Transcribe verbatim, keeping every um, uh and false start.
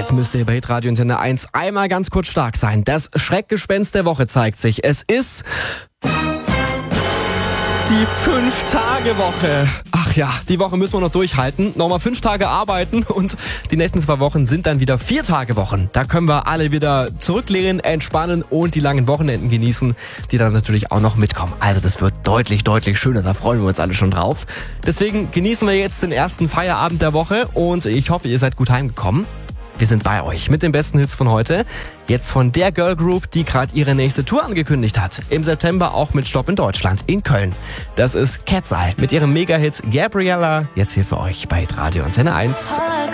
Jetzt müsst ihr bei Hitradio und Sender eins einmal ganz kurz stark sein. Das Schreckgespenst der Woche zeigt sich. Es ist die Fünf-Tage-Woche. Ach ja, die Woche müssen wir noch durchhalten. Nochmal fünf Tage arbeiten und die nächsten zwei Wochen sind dann wieder Vier-Tage-Wochen. Da können wir alle wieder zurücklehnen, entspannen und die langen Wochenenden genießen, die dann natürlich auch noch mitkommen. Also das wird deutlich, deutlich schöner. Da freuen wir uns alle schon drauf. Deswegen genießen wir jetzt den ersten Feierabend der Woche und ich hoffe, ihr seid gut heimgekommen. Wir sind bei euch mit den besten Hits von heute. Jetzt von der Girl Group, die gerade ihre nächste Tour angekündigt hat. Im September auch mit Stopp in Deutschland in Köln. Das ist Cat's Eye mit ihrem Mega-Hit Gabriella. Jetzt hier für euch bei Hitradio und Sender eins.